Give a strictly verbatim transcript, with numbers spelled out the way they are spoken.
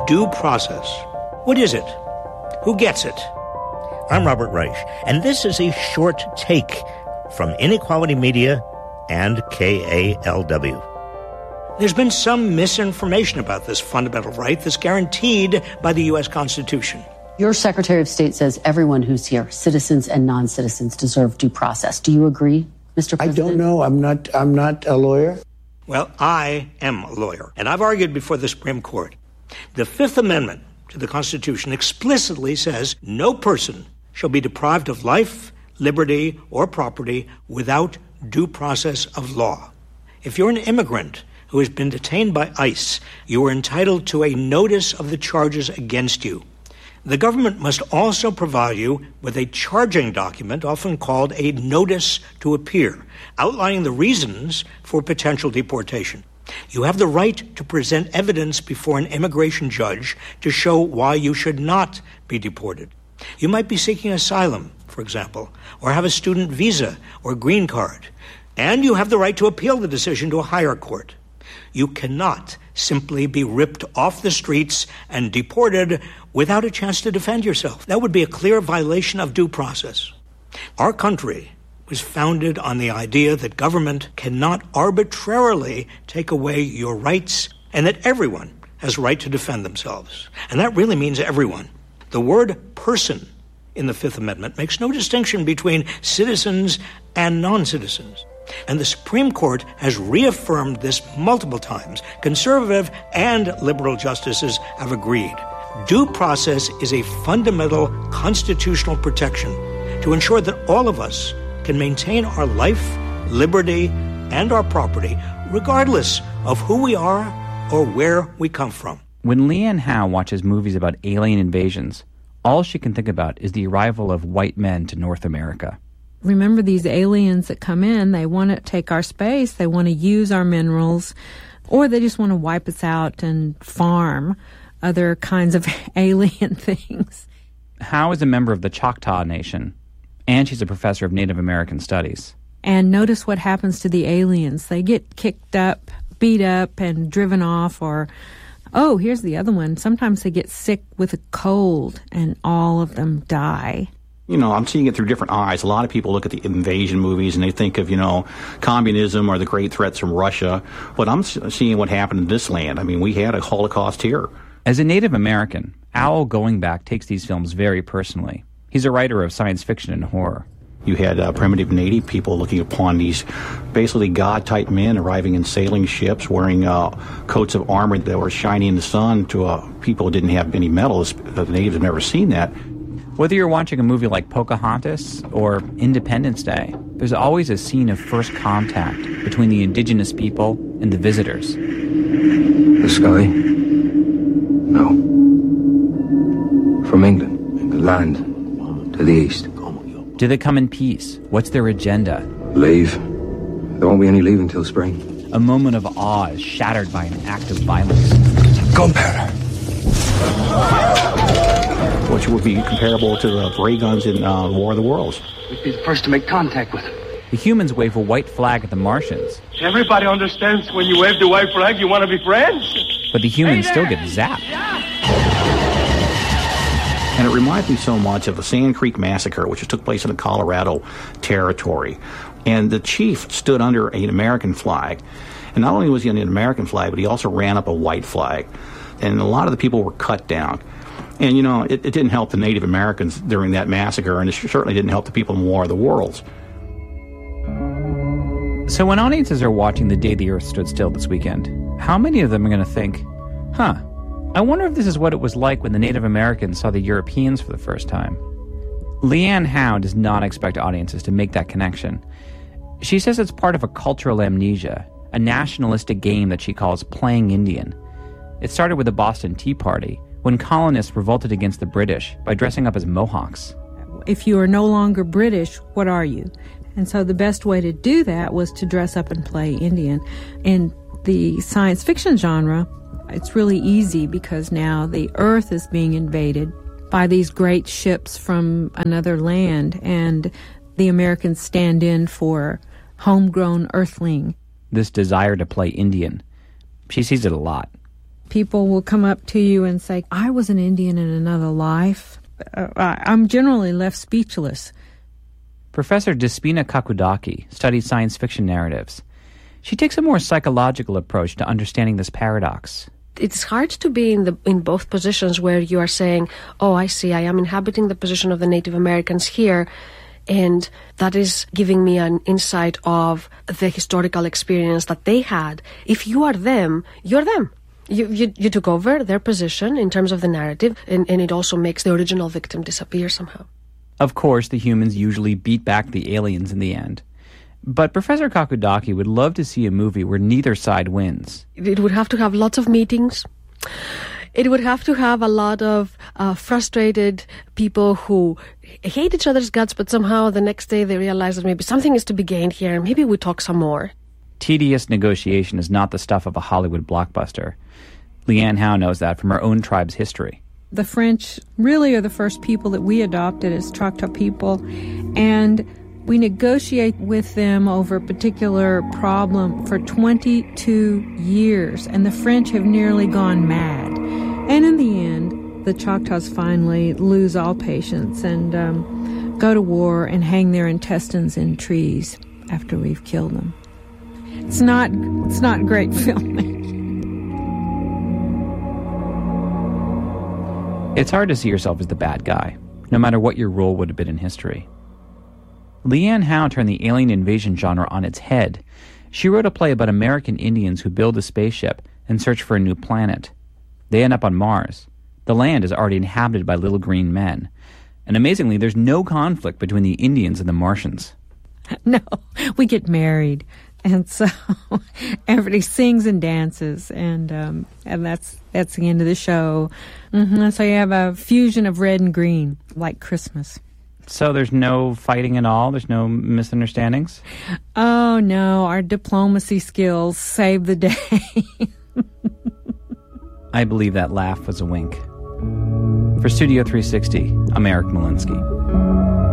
due process. What is it? Who gets it? I'm Robert Reich, and this is a short take from Inequality Media and K A L W. There's been some misinformation about this fundamental right that's guaranteed by the U S Constitution. Your Secretary of State says everyone who's here, citizens and non-citizens, deserve due process. Do you agree, Mister President? I don't know. I'm not, I'm not a lawyer. Well, I am a lawyer, and I've argued before the Supreme Court. The Fifth Amendment to the Constitution explicitly says no person shall be deprived of life, liberty, or property without due process of law. If you're an immigrant who has been detained by ICE, you are entitled to a notice of the charges against you. The government must also provide you with a charging document, often called a notice to appear, outlining the reasons for potential deportation. You have the right to present evidence before an immigration judge to show why you should not be deported. You might be seeking asylum, for example, or have a student visa or green card, and you have the right to appeal the decision to a higher court. You cannot simply be ripped off the streets and deported without a chance to defend yourself. That would be a clear violation of due process. Our country was founded on the idea that government cannot arbitrarily take away your rights and that everyone has a right to defend themselves. And that really means everyone. The word person in the Fifth Amendment makes no distinction between citizens and non-citizens. And the Supreme Court has reaffirmed this multiple times. Conservative and liberal justices have agreed. Due process is a fundamental constitutional protection to ensure that all of us can maintain our life, liberty, and our property, regardless of who we are or where we come from. When Leanne Howe watches movies about alien invasions, all she can think about is the arrival of white men to North America. Remember, these aliens that come in, they want to take our space, they want to use our minerals, or they just want to wipe us out and farm other kinds of alien things. Howe is a member of the Choctaw Nation, and she's a professor of Native American Studies. And notice what happens to the aliens. They get kicked up, beat up, and driven off, or, oh, here's the other one. Sometimes they get sick with a cold, and all of them die. You know, I'm seeing it through different eyes. A lot of people look at the invasion movies and they think of, you know, communism or the great threats from Russia. But I'm seeing what happened in this land. I mean, we had a Holocaust here. As a Native American, Owl Goingback takes these films very personally. He's a writer of science fiction and horror. You had uh, primitive Native people looking upon these basically God-type men arriving in sailing ships, wearing uh, coats of armor that were shining in the sun to uh, people who didn't have any metal. The natives have never seen that. Whether you're watching a movie like Pocahontas or Independence Day, there's always a scene of first contact between the indigenous people and the visitors. The sky? No. From England, the land, to the east. Do they come in peace? What's their agenda? Leave. There won't be any leave until spring. A moment of awe is shattered by an act of violence. Gunpowder. Which would be comparable to the ray guns in uh, War of the Worlds. We'd be the first to make contact with them. The humans wave a white flag at the Martians. Everybody understands when you wave the white flag, you want to be friends. But the humans hey still get zapped. And it reminds me so much of the Sand Creek Massacre, which took place in the Colorado territory. And the chief stood under an American flag. And not only was he under an American flag, but he also ran up a white flag. And a lot of the people were cut down. And, you know, it, it didn't help the Native Americans during that massacre, and it certainly didn't help the people in War of the Worlds. So when audiences are watching The Day the Earth Stood Still this weekend, how many of them are going to think, huh, I wonder if this is what it was like when the Native Americans saw the Europeans for the first time? Leanne Howe does not expect audiences to make that connection. She says it's part of a cultural amnesia, a nationalistic game that she calls playing Indian. It started with the Boston Tea Party, when colonists revolted against the British by dressing up as Mohawks. If you are no longer British, what are you? And so the best way to do that was to dress up and play Indian. In the science fiction genre, it's really easy because now the Earth is being invaded by these great ships from another land, and the Americans stand in for homegrown Earthling. This desire to play Indian, she sees it a lot. people will come up to you and say, I was an Indian in another life. Uh, I'm generally left speechless. Professor Despina Kakudaki studies science fiction narratives. She takes a more psychological approach to understanding this paradox. It's hard to be in the in both positions where you are saying, oh, I see, I am inhabiting the position of the Native Americans here, and that is giving me an insight of the historical experience that they had. If you are them, you're them. You, you, you took over their position in terms of the narrative, and, and it also makes the original victim disappear somehow. Of course, the humans usually beat back the aliens in the end. But Professor Kakudaki would love to see a movie where neither side wins. It would have to have lots of meetings. It would have to have a lot of uh, frustrated people who hate each other's guts, but somehow the next day they realize that maybe something is to be gained here, and maybe we talk some more. Tedious negotiation is not the stuff of a Hollywood blockbuster. Leanne Howe knows that from her own tribe's history. The French really are the first people that we adopted as Choctaw people, and we negotiate with them over a particular problem for twenty-two years, and the French have nearly gone mad. And in the end, the Choctaws finally lose all patience and um, go to war and hang their intestines in trees after we've killed them. It's not, it's not great filming. It's hard to see yourself as the bad guy, no matter what your role would have been in history. Leanne Howe turned the alien invasion genre on its head. She wrote a play about American Indians who build a spaceship and search for a new planet. They end up on Mars. The land is already inhabited by little green men. And amazingly, there's no conflict between the Indians and the Martians. No, we get married. And so everybody sings and dances, and um, and that's that's the end of the show. Mm-hmm. So you have a fusion of red and green, like Christmas. So there's no fighting at all? There's no misunderstandings? Oh, no. Our diplomacy skills save the day. I believe that laugh was a wink. For Studio three sixty, I'm Eric Molinsky.